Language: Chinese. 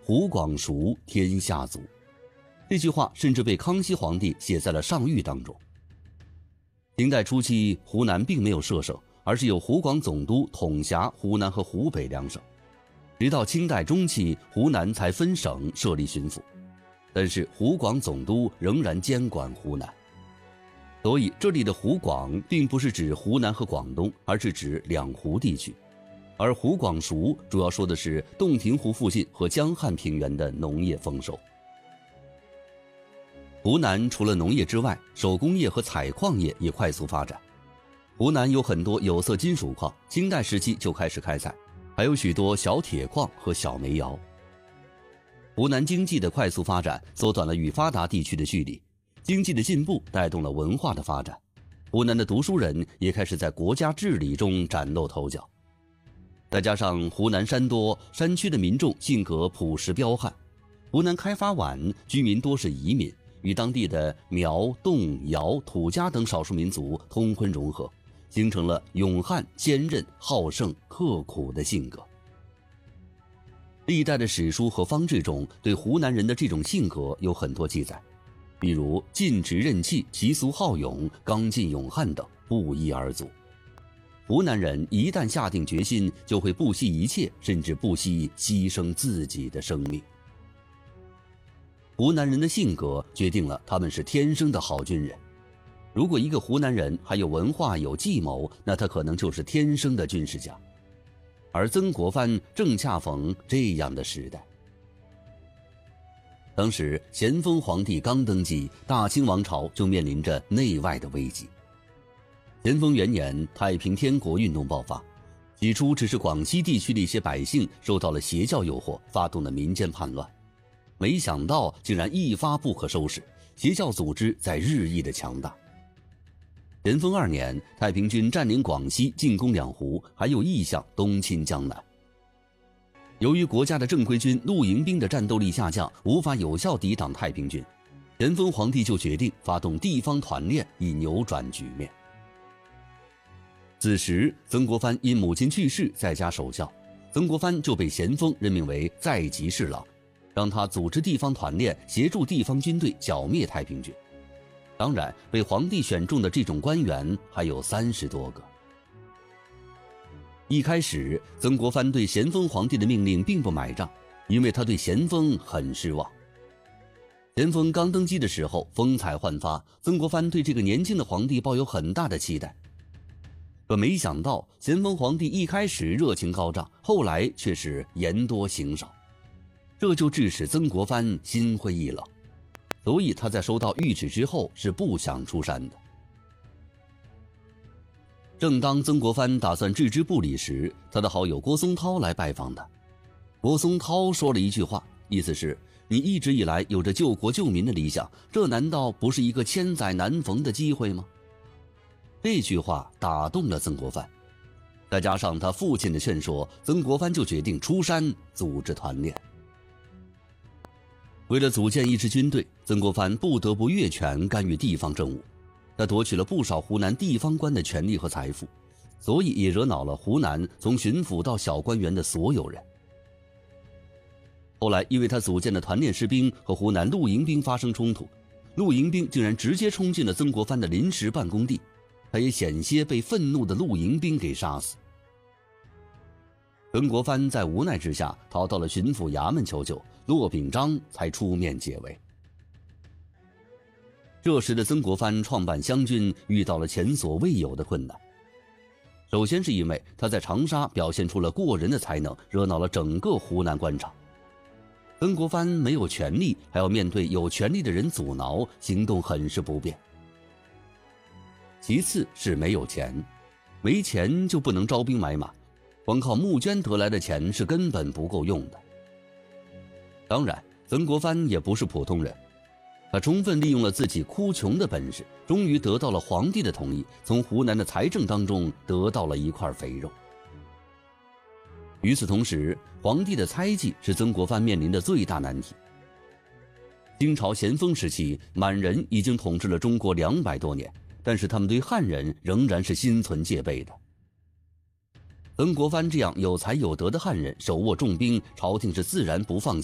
湖广蜀天下足”。这句话甚至被康熙皇帝写在了上谕当中。清代初期，湖南并没有设省，而是由湖广总督统辖湖南和湖北两省。直到清代中期，湖南才分省设立巡抚，但是湖广总督仍然监管湖南。所以这里的湖广并不是指湖南和广东，而是指两湖地区。而湖广蜀主要说的是洞庭湖附近和江汉平原的农业丰收。湖南除了农业之外，手工业和采矿业也快速发展。湖南有很多有色金属矿，清代时期就开始开采，还有许多小铁矿和小煤窑。湖南经济的快速发展缩短了与发达地区的距离，经济的进步带动了文化的发展，湖南的读书人也开始在国家治理中崭露头角。再加上湖南山多，山区的民众性格朴实彪悍，湖南开发晚，居民多是移民，与当地的苗、侗、瑶、土家等少数民族通婚融合，形成了勇悍、坚韧、好胜、刻苦的性格。历代的史书和方志中对湖南人的这种性格有很多记载，比如尽职任气、习俗好勇、刚劲勇悍等，不一而足。湖南人一旦下定决心，就会不惜一切，甚至不惜牺牲自己的生命。湖南人的性格决定了他们是天生的好军人。如果一个湖南人还有文化、有计谋，那他可能就是天生的军事家。而曾国藩正恰逢这样的时代。当时咸丰皇帝刚登基，大清王朝就面临着内外的危机。咸丰元年，太平天国运动爆发，起初只是广西地区的一些百姓受到了邪教诱惑，发动了民间叛乱，没想到竟然一发不可收拾，邪教组织在日益的强大。咸丰2年，太平军占领广西，进攻两湖，还有意向东侵江南。由于国家的正规军陆营兵的战斗力下降，无法有效抵挡太平军，咸丰皇帝就决定发动地方团练，以扭转局面。此时曾国藩因母亲去世在家守孝，曾国藩就被咸丰任命为在籍侍郎，让他组织地方团练，协助地方军队剿灭太平军。当然，被皇帝选中的这种官员还有30多个。一开始，曾国藩对咸丰皇帝的命令并不买账，因为他对咸丰很失望。咸丰刚登基的时候风采焕发，曾国藩对这个年轻的皇帝抱有很大的期待。可没想到，咸丰皇帝一开始热情高涨，后来却是言多行少，这就致使曾国藩心灰意冷，所以他在收到谕旨之后是不想出山的。正当曾国藩打算置之不理时，他的好友郭松涛来拜访他。郭松涛说了一句话，意思是你一直以来有着救国救民的理想，这难道不是一个千载难逢的机会吗？这句话打动了曾国藩，再加上他父亲的劝说，曾国藩就决定出山组织团练。为了组建一支军队，曾国藩不得不越权干预地方政务，他夺取了不少湖南地方官的权力和财富，所以也惹恼了湖南从巡抚到小官员的所有人。后来因为他组建的团练士兵和湖南陆营兵发生冲突，陆营兵竟然直接冲进了曾国藩的临时办公地，他也险些被愤怒的陆营兵给杀死。曾国藩在无奈之下逃到了巡抚衙门求救，骆秉章才出面解围。这时的曾国藩创办湘军遇到了前所未有的困难。首先是因为他在长沙表现出了过人的才能，惹恼了整个湖南官场。曾国藩没有权力，还要面对有权力的人阻挠，行动很是不便。其次是没有钱，没钱就不能招兵买马，光靠募捐得来的钱是根本不够用的。当然，曾国藩也不是普通人，他充分利用了自己哭穷的本事，终于得到了皇帝的同意，从湖南的财政当中得到了一块肥肉。与此同时，皇帝的猜忌是曾国藩面临的最大难题。清朝咸丰时期，满人已经统治了中国200多年，但是他们对汉人仍然是心存戒备的。曾国藩这样有才有德的汉人手握重兵，朝廷是自然不放弃。